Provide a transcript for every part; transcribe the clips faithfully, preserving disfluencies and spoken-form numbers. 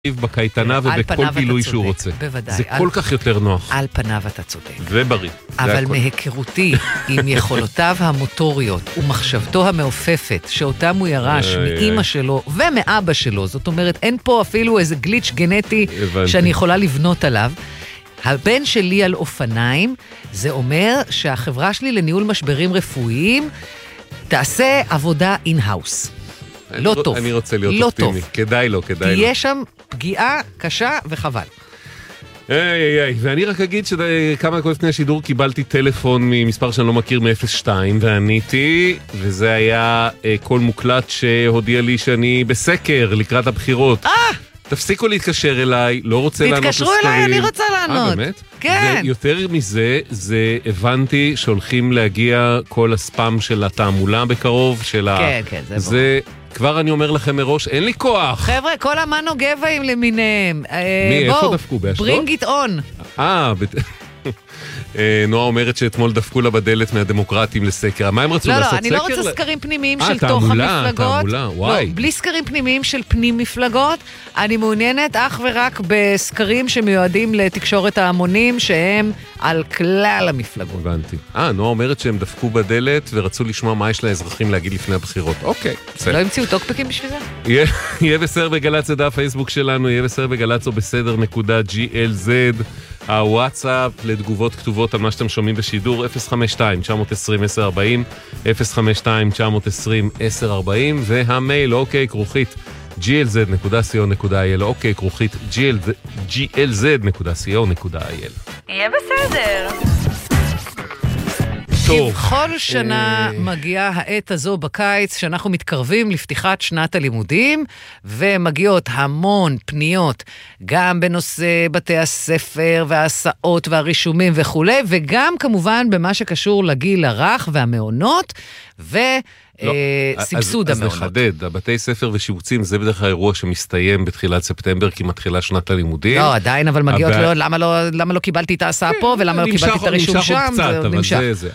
בקייטנה ובכל בילוי שהוא רוצה. בוודאי. זה כל כך יותר נוח. על פניו אתה צודק. ובריא. אבל מהיכרותי עם יכולותיו המוטוריות ומחשבתו המעופפת, שאותם הוא ירש מאמא שלו ומאבא שלו, זאת אומרת, אין פה אפילו איזה גליץ' גנטי שאני יכולה לבנות עליו. הבן שלי על אופניים, זה אומר שהחברה שלי לניהול משברים רפואיים תעשה עבודה אין-האוס. לא טוב. אני רוצה להיות אופטימי. כדאי לו, כדאי לו. תהיה שם פגיעה קשה וחבל. איי, איי, איי. ואני רק אגיד שכמה דקות לפני השידור קיבלתי טלפון ממספר שאני לא מכיר מ-אפס שתיים, ועניתי, וזה היה קול מוקלט שהודיע לי שאני בסקר לקראת הבחירות. אה! תפסיקו להתקשר אליי, לא רוצה לענות לסקרים. תתקשרו אליי, אני רוצה לענות. אה, באמת? כן. ויותר מזה, זה הבנתי שהולכים להגיע כל הספאם של התעמולה בקרוב, של ה... כן, כן, זה, זה כבר אני אומר לכם מראש, אין לי כוח. חבר'ה, כל המנו גבעים למיניהם. מי, איפה דפקו? באשדוד? ברינג איט און. אה, נועה אומרת שאתמול דפקו לה בדלת מהדמוקרטים לסקר. מה הם רצו לעשות סקר? לא, לא, אני לא רוצה סקרים פנימיים של תוך המפלגות. אה, תעמולה, וואי. לא, בלי סקרים פנימיים של פנים מפלגות. אני מעוניינת אך ורק בסקרים שמיועדים לתקשורת ההמונים, שהם על כלל המפלגות. הבנתי. אה, נועה אומרת שהם דפקו בדלת ורצו לשמוע מה יש לאזרחים להגיד לפני הבחירות. אוקיי, בסדר. לא המציאו טוקבקים בשביל זה? יהיה בסדר בגלץ, זה דף פייסבוק שלנו, יהיה בסדר בגלץ או בסדר נקודה ג'י אל זד. הוואטסאפ לתגובות כתובות על מה שאתם שומעים בשידור, אפס חמש שתיים תשע עשרים עשר ארבעים, אפס חמש שתיים תשע עשרים עשר ארבעים, והמייל אוקיי כרוכית ג'י אל זד נקודה סי או נקודה איי אל, אוקיי כרוכית ג'י אל זד נקודה סי או נקודה איי אל. יהיה בסדר. כבכל שנה מגיעה העת הזו בקיץ, שאנחנו מתקרבים לפתיחת שנת הלימודים, ומגיעות המון פניות, גם בנושא בתי הספר וההסעות והרישומים וכו', וגם כמובן במה שקשור לגיל הרך והמעונות, ו... לא, סבסוד אז, המעונות. אז לחדד, הבתי ספר ושיבוצים זה בדרך כלל אירוע שמסתיים בתחילת ספטמבר, כי מתחילה שנת הלימודים. לא, עדיין, אבל מגיעות אבל... לו, למה לא, למה לא קיבלתי את ההסעה פה, ולמה לא קיבלתי את הרישום נמשך שם, עוד קצת, זה עוד אבל נמשך. זה, זה.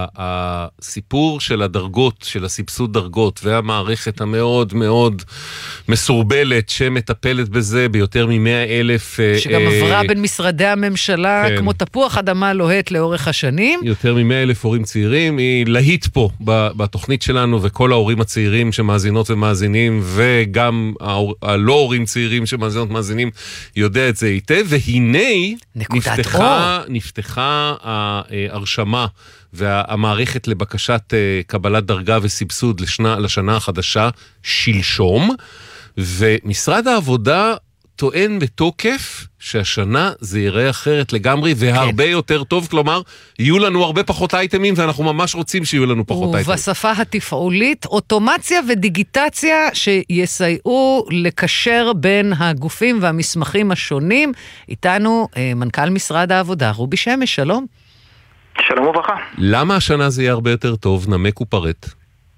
הסיפור של הדרגות, של הסבסוד דרגות, והמערכת המאוד מאוד מסורבלת, שמטפלת בזה ביותר ממאה אלף... שגם אה, עברה בין משרדי הממשלה, כן. כמו תפוח אדמה לוהט לאורך השנים. יותר ממאה אלף הורים צעירים, היא להיט פה בתוכנית שלנו, וכל ההורים הצעירים שמאזינות ומאזינים, וגם הלא הורים צעירים שמאזינות ומאזינים, יודע את זה היטב, והנה נפתחה, נפתחה ההרשמה והמערכת לבקשת קבלת דרגה וסבסוד לשנה, לשנה החדשה שלשום, ומשרד העבודה טוען בתוקף שהשנה זה יראה אחרת לגמרי והרבה כן. יותר טוב, כלומר, יהיו לנו הרבה פחות אייטמים ואנחנו ממש רוצים שיהיו לנו פחות אייטמים. ובשפה התפעולית, אוטומציה ודיגיטציה שיסייעו לקשר בין הגופים והמסמכים השונים. איתנו מנכ"ל משרד העבודה, רובי שמש, שלום. שלום וברכה. למה השנה זה יהיה הרבה יותר טוב? נמק ופרט.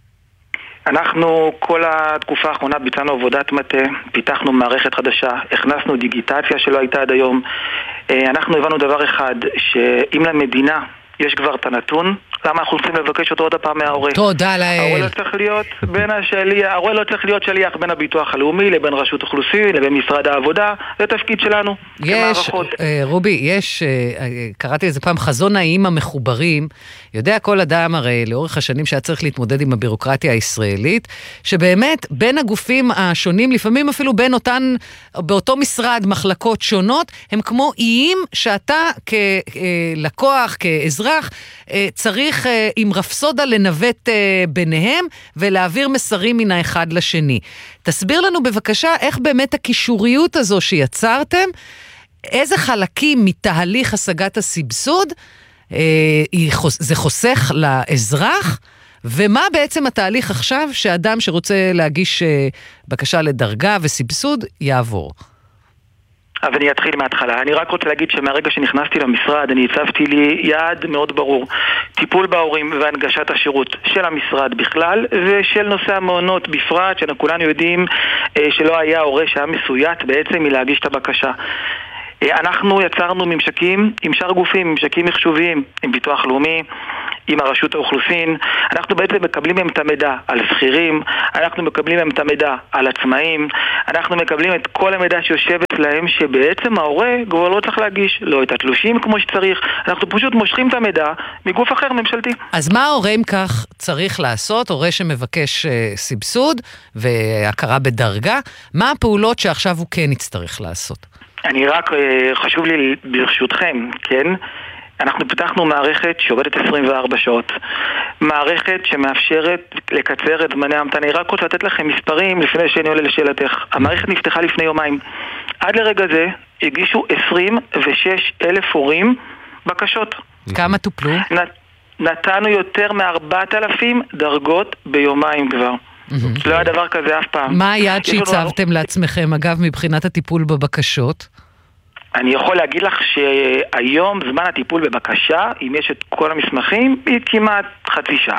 אנחנו כל התקופה האחרונה ביצענו עבודת מטה, פיתחנו מערכת חדשה, הכנסנו דיגיטציה שלא הייתה עד היום. אנחנו הבנו דבר אחד, שאם למדינה יש כבר את הנתון, למה אנחנו רוצים לבקש אותו עוד הפעם מההורה? תודה לאל. ההורה לא צריך להיות בין השליח, ההורה לא צריך להיות שליח בין הביטוח הלאומי לבין רשות אוכלוסין לבין משרד העבודה, זה תפקיד שלנו. יש, רובי, יש, קראתי איזה פעם, חזון האיים המחוברים, יודע כל אדם הרי לאורך השנים שהיה צריך להתמודד עם הבירוקרטיה הישראלית, שבאמת בין הגופים השונים, לפעמים אפילו בין אותן, באותו משרד מחלקות שונות, הם כמו איים שאתה כלקוח, כאזרח, צריך עם רפסודה לנווט ביניהם ולהעביר מסרים מן האחד לשני. תסביר לנו בבקשה איך באמת הקישוריות הזו שיצרתם, איזה חלקים מתהליך השגת הסבסוד זה חוסך לאזרח, ומה בעצם התהליך עכשיו שאדם שרוצה להגיש בקשה לדרגה וסבסוד יעבור? אז אני אתחיל מההתחלה. אני רק רוצה להגיד שמהרגע שנכנסתי למשרד, אני הצבתי לי יעד מאוד ברור. טיפול בהורים והנגשת השירות של המשרד בכלל, ושל נושא המעונות בפרט, שכולנו יודעים שלא היה הורה שהיה מסויט בעצם מלהגיש את הבקשה. אנחנו יצרנו ממשקים עם שאר גופים, ממשקים מחשוביים, עם ביטוח לאומי, עם הרשות האוכלוסין, אנחנו בעצם מקבלים מהם את המידע על שכירים, אנחנו מקבלים מהם את המידע על עצמאים, אנחנו מקבלים את כל המידע שיושב אצלהם שבעצם ההורה כבר לא צריך להגיש, לא את התלושים כמו שצריך, אנחנו פשוט מושכים את המידע מגוף אחר ממשלתי. אז מה ההורה אם כך צריך לעשות, הורה שמבקש uh, סבסוד והכרה בדרגה, מה הפעולות שעכשיו הוא כן יצטרך לעשות? אני רק, חשוב לי ברשותכם, כן? אנחנו פתחנו מערכת שעובדת עשרים וארבע שעות. מערכת שמאפשרת לקצר את זמני ההמתנה. אני רק רוצה לתת לכם מספרים לפני שאני עולה לשאלתך. המערכת נפתחה לפני יומיים. עד לרגע זה הגישו עשרים ושש אלף הורים בקשות. כמה טופלו? נתנו יותר מ-ארבעת אלפים דרגות ביומיים כבר. לא היה דבר כזה אף פעם. מה היעד שהצבתם לעצמכם, אגב, מבחינת הטיפול בבקשות? אני יכול להגיד לך שהיום זמן הטיפול בבקשה, אם יש את כל המסמכים, היא כמעט חצי שעה.